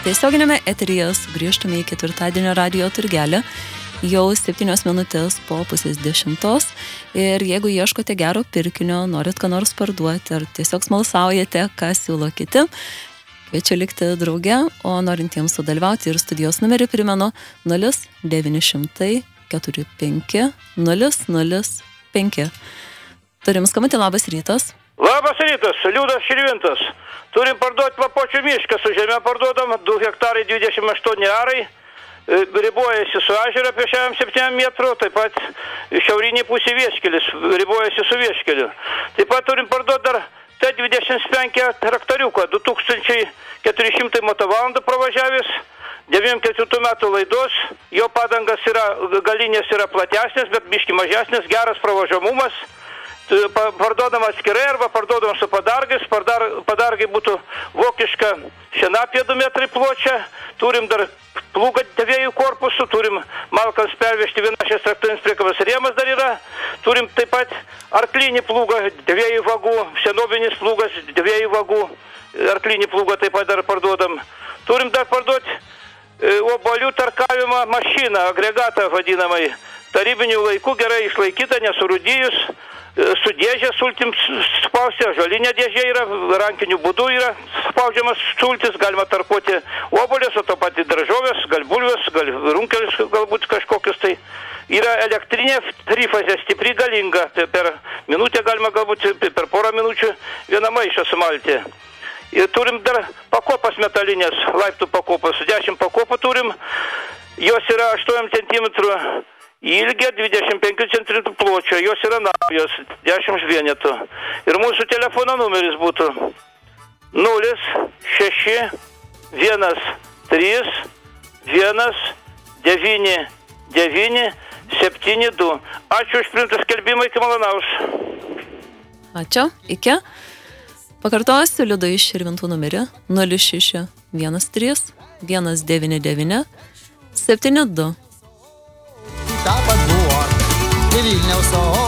Tiesioginėme eteryje sugrįžtume į ketvirtadienio radijo turgelį, jau 7 minutės po 9:30 ir jeigu ieškote gero pirkinio, norit ką nors parduoti ar tiesiog smalsaujate, ką siūlo kiti, kviečiu likti drauge, o norintiems sudalyvauti ir studijos numerį primenu 0900 45 005. Turim skambutį, labas rytas. Labas rytas, Liudas Širvintas. Turim parduoti Vapočių mišką, su žemė parduodam, 2 hektarai 28 arai, ribojasi su ežera apie 7 metrų, taip pat šiaurinį pusį Vieškelis, ribojasi su Vieškeliu. Taip pat turim parduoti dar T25 traktoriuką, 2400 motovalandų pravažiavęs, 94 metų laidos, jo padangas yra, galinės yra platesnės, bet biški mažesnės, geras pravažiamumas. Parduodam atskirai arba parduodam su padargais. Padargai būtų vokiška šienapė 2 metrai pločia. Turim dar plūgą 2 korpusų, turim malkams pervežti vienašės traktorinis priekabas rėmas dar yra. Turim taip pat arklinį plūgą 2 vagų, senovinis plūgas 2 vagų, arklinį plūgą taip pat dar parduodam. Turim dar parduoti obolių tarkavimo mašiną, agregatą vadinamai. Tarybinių laikų gerai išlaikyta, nesurūdijus. Su dėžė sultim spausti, žalinė dėžė yra, rankiniu būdu yra spaudžiamas sultis, galima tarkuoti obolės, o to pat daržovės, gal bulvės, gal runkelis, galbūt kažkokius tai. Yra elektrinė trifazė, stipri, galinga, per minutę galima galbūt, per porą minučių vieną maišą sumalti. Ir turim dar pakopas metalinės, laiptų pakopas, 10 pakopų turim, jos yra 8 cm ilgio, 25 cm pločio, jos yra naujos, 10 vienetų. Ir mūsų telefono numeris būtų 06 13 199 72. Ačiū už priimtą skelbimą, iki malonaus. Ačiū, iki. Pakartosiu Liudo iš Širvintų numerį 06 13 199 72. Tapat buvo, Vilniaus